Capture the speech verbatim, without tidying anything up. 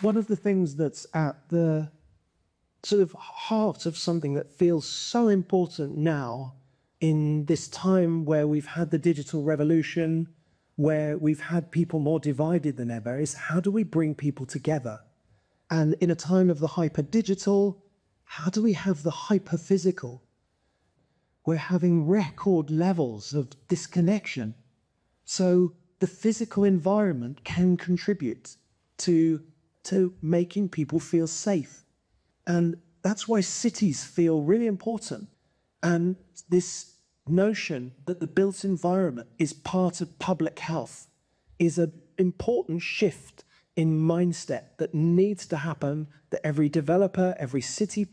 one of the things that's at the sort of heart of something that feels so important now in this time where we've had the digital revolution, where we've had people more divided than ever, is how do we bring people together? And in a time of the hyper-digital, how do we have the hyper-physical? We're having record levels of disconnection. So the physical environment can contribute to, to making people feel safe. And that's why cities feel really important. And this notion that the built environment is part of public health is an important shift in mindset that needs to happen, that every developer, every city